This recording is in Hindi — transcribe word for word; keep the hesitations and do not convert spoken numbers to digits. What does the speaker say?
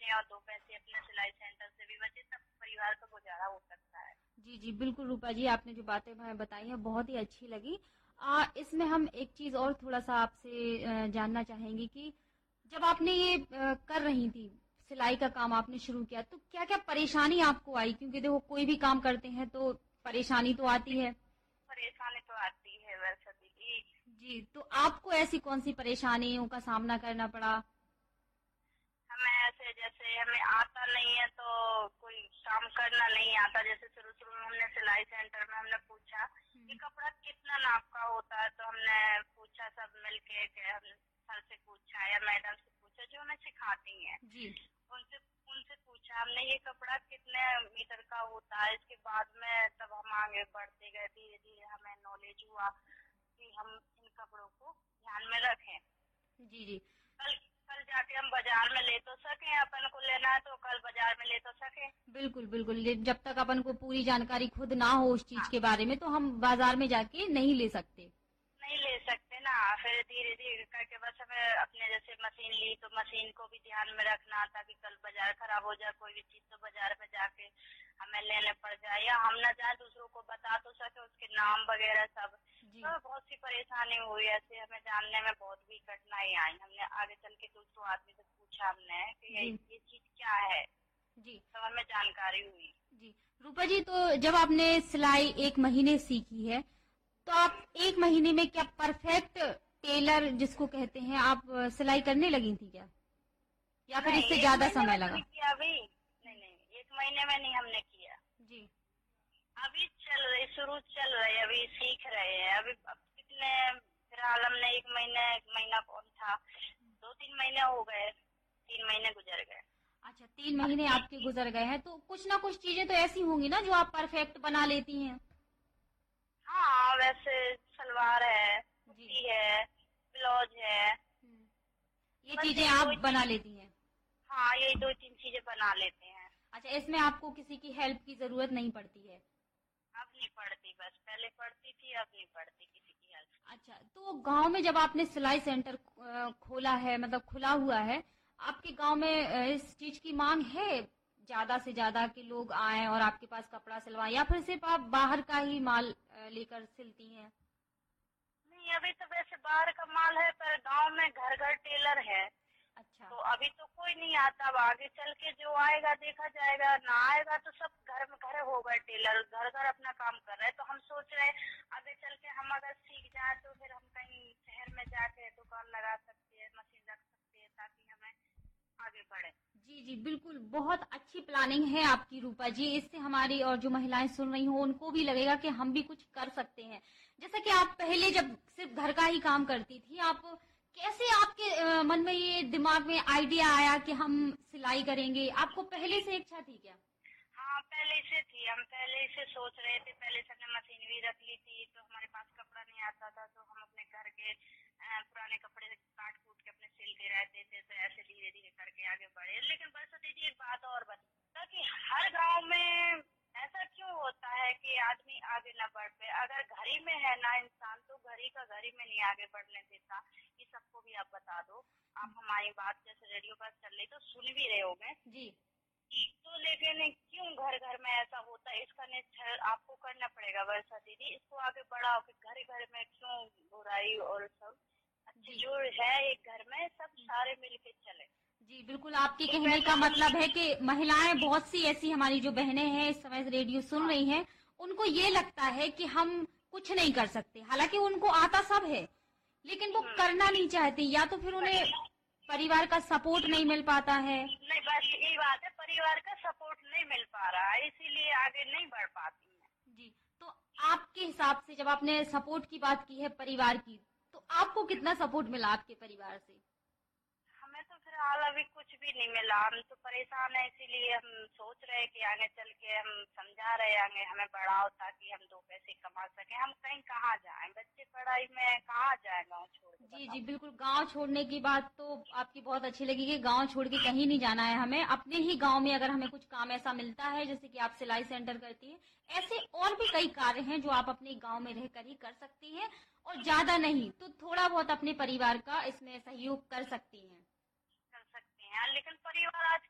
अपने और दो पैसे अपने सिलाई सेंटर से भी बचे, तब परिवार का गुजारा हो सकता है। जी जी बिल्कुल रूपा जी, आपने जो बातें हमें बताई है बहुत ही अच्छी लगी। आ, इसमें हम एक चीज और थोड़ा सा आपसे जानना चाहेंगे कि जब आपने ये आ, कर रही थी सिलाई का काम आपने शुरू किया, तो क्या क्या परेशानी आपको आई? क्योंकि देखो कोई भी काम करते हैं तो परेशानी तो आती है। परेशानी तो आती है वैसे दीदी। जी, तो आपको ऐसी कौन सी परेशानियों का सामना करना पड़ा? हमें ऐसे जैसे हमें आता नहीं है तो कोई काम करना नहीं आता। जैसे शुरू शुरू में हमने सिलाई सेंटर में हमने पूछा कि कपड़ा कितना नाप का होता है, तो हमने पूछा सब मिलके, हमने सर से पूछा या मैडम से पूछा जो हमें सिखाती हैं, जी। उनसे उनसे पूछा हमने ये कपड़ा कितने मीटर का होता है। इसके बाद में तब हम आगे बढ़ते गए, धीरे धीरे हमें नॉलेज हुआ कि हम इन कपड़ों को ध्यान में रखें। जी जी। कल कल जाके हम बाजार में ले तो सके, अपन को लेना है तो कल बाजार में ले तो सके। बिल्कुल बिल्कुल, जब तक अपन को पूरी जानकारी खुद ना हो उस चीज हाँ। के बारे में तो हम बाजार में जाके नहीं ले सकते नहीं ले सकते ना। फिर धीरे धीरे करके बस हमें अपने जैसे मशीन ली तो मशीन को भी ध्यान में रखना था कि कल बाजार खराब हो जाए कोई भी चीज तो बाजार में जाके हमें लेने पड़ जाए, या हम न जाए दूसरों को बता तो सके उसके नाम वगैरह सब। तो बहुत सी परेशानी हुई, ऐसे हमें जानने में बहुत भी कठिनाई आई। हमने आगे चल के दूसरों आदमी से पूछा हमने कि ये, ये चीज क्या है, जी तब हमें जानकारी हुई। जी रूपा जी, तो जब आपने सिलाई एक महीने सीखी है तो आप एक महीने में क्या परफेक्ट टेलर जिसको कहते हैं आप सिलाई करने लगी थी क्या, या फिर इससे ज्यादा समय लगा? किया अभी नहीं नहीं एक महीने में नहीं हमने किया जी। अभी चल रही, शुरू चल रही, अभी सीख रहे हैं। अभी अब कितने फिलहाल हमने एक महीने एक महीना कौन था, दो तीन महीने हो गए, तीन महीने गुजर गए। अच्छा, तीन महीने आपके गुजर गए हैं, तो कुछ ना कुछ चीजें तो ऐसी होंगी ना जो आप परफेक्ट बना लेती हैं? हाँ, वैसे सलवार है, कुर्ती है, ब्लाउज है, ये चीजें आप बना लेती हैं? हाँ, यही दो तीन चीजें बना लेते हैं। अच्छा, इसमें आपको किसी की हेल्प की जरूरत नहीं पड़ती है? अब नहीं पड़ती, बस पहले पड़ती थी, अब नहीं पड़ती किसी की हेल्प। अच्छा, तो गांव में जब आपने सिलाई सेंटर खोला है, मतलब खुला हुआ है, आपके गांव में इस चीज की मांग है ज्यादा से ज्यादा कि लोग आए और आपके पास कपड़ा सिलवाएं, या फिर सिर्फ आप बाहर का ही माल लेकर सिलती हैं? नहीं, अभी तो वैसे बाहर का माल है, पर गांव में घर घर टेलर है। अच्छा। तो अभी तो कोई नहीं आता, अब आगे चल के जो आएगा देखा जाएगा, ना आएगा तो सब घर में घर होगा टेलर, घर घर अपना काम कर रहे हैं। तो हम सोच रहे हैं आगे चल के हम अगर सीख जाए तो फिर हम कहीं शहर में जाके दुकान लगा सकते हैं, मशीन रख सकते हैं, ताकि हमें आगे बढ़े। जी जी बिल्कुल, बहुत अच्छी प्लानिंग है आपकी रूपा जी। इससे हमारी और जो महिलाएं सुन रही हो उनको भी लगेगा कि हम भी कुछ कर सकते हैं। जैसा कि आप पहले जब सिर्फ घर का ही काम करती थी, आप कैसे आपके मन में ये दिमाग में आइडिया आया कि हम सिलाई करेंगे? आपको पहले से इच्छा थी क्या? हाँ, पहले से थी, हम पहले से सोच रहे थे। पहले से हमने मशीन भी रख ली थी, तो हमारे पास कपड़ा नहीं आता था तो हम अपने घर के पुराने कपड़े काट कूट के अपने सिलते रहते थे। तो ऐसे धीरे धीरे करके आगे बढ़े। लेकिन बस दीदी एक बात और बता कि हर गांव में ऐसा क्यों होता है कि आदमी आगे न बढ़ पाए? अगर घर ही में है ना इंसान, तो घर ही का घर ही में नहीं आगे बढ़ने देता। ये सबको भी आप बता दो। आप हमारी बात जैसे रेडियो पर चल रही तो सुन भी रहे होंगे जी। तो लेकिन क्यों घर घर में ऐसा होता है, इसका निश्चय आपको करना पड़ेगा वर्षा दीदी। इसको आगे बढ़ाओ कि घर घर में क्यों बुराई और सब अच्छे जो है एक घर में सब सारे मिलके चले। जी बिल्कुल, आपके कहने का मतलब है कि महिलाएं बहुत सी ऐसी हमारी जो बहनें हैं इस समय रेडियो सुन रही हैं, उनको ये लगता है कि हम कुछ नहीं कर सकते। हालांकि उनको आता सब है, लेकिन वो करना नहीं चाहती, या तो फिर उन्हें परिवार का सपोर्ट नहीं मिल पाता है। नहीं, बस यही बात है, परिवार का सपोर्ट नहीं मिल पा रहा है, इसीलिए आगे नहीं बढ़ पाती है। जी, तो आपके हिसाब से जब आपने सपोर्ट की बात की है परिवार की, तो आपको कितना सपोर्ट मिला आपके परिवार से? हमें तो फिलहाल अभी कुछ भी नहीं मिला। हम तो परेशान है, इसीलिए हम सोच रहे हैं कि आगे चल के हम समझा रहे आगे हमें बढ़ाओ ताकि हम दो पैसे कमा सके। हम कहीं कहाँ जाएं, बच्चे पढ़ाई में कहाँ जाए गाँव छोड़ के? जी जी बिल्कुल, गांव छोड़ने की बात तो आपकी बहुत अच्छी लगी कि गांव छोड़ के कहीं नहीं जाना है हमें। अपने ही गांव में अगर हमें कुछ काम ऐसा मिलता है जैसे कि आप सिलाई सेंटर करती है, ऐसे और भी कई कार्य हैं जो आप अपने गांव में रहकर ही कर सकती हैं, और ज्यादा नहीं तो थोड़ा बहुत अपने परिवार का इसमें सहयोग कर सकती हैं। कर सकते हैं, लेकिन परिवार आज